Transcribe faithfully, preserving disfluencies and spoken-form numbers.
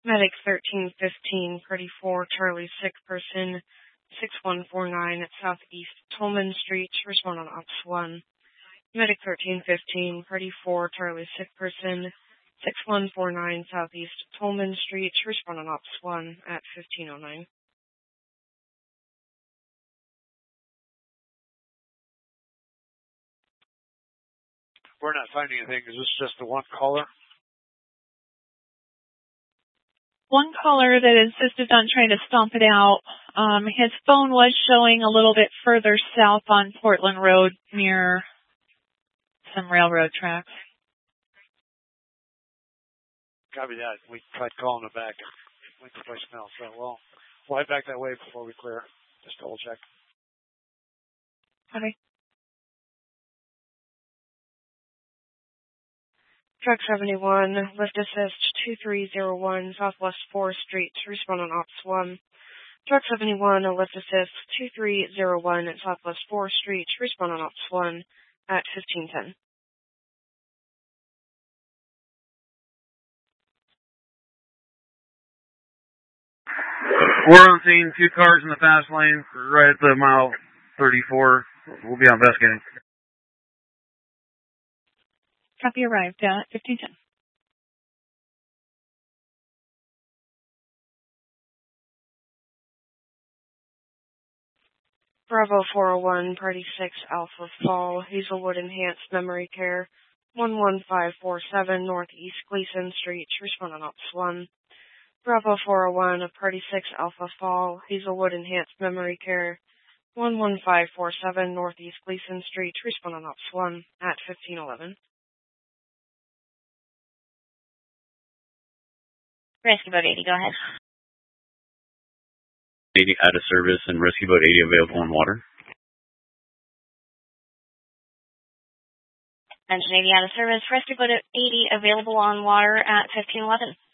Medic thirteen fifteen, Party four, Charlie sick person, six one four nine at Southeast Tolman Street, respond on Ops one. Medic thirteen fifteen, Party four, Charlie sick person, six one four nine Southeast Tolman Street, respond on Ops one at fifteen oh nine. We're not finding anything. Is this just the one caller? One caller that insisted on trying to stomp it out. Um, his phone was showing a little bit further south on Portland Road near some railroad tracks. Copy that. We tried calling it back and went to voicemail. So, well, we'll head back that way before we clear. Just double check. Okay. Truck seventy-one, lift assist two three zero one, Southwest fourth Street, respond on Ops one. Truck seventy-one, lift assist two three zero one at Southwest fourth Street, respond on Ops one at fifteen ten. We're on scene, two cars in the fast lane, right at the mile thirty-four. We'll be on investigating. Copy arrived at fifteen ten. Bravo four oh one, Party six, Alpha Fall, Hazelwood Enhanced Memory Care, one one five four seven Northeast Gleason Street, respond on Ops one. Bravo four oh one, Party six, Alpha Fall, Hazelwood Enhanced Memory Care, one one five four seven Northeast Gleason Street, respond on Ops one at fifteen eleven. Rescue Boat eighty, go ahead. eighty out of service and Rescue Boat eighty available on water. Engine eighty out of service, Rescue Boat eighty available on water at fifteen eleven.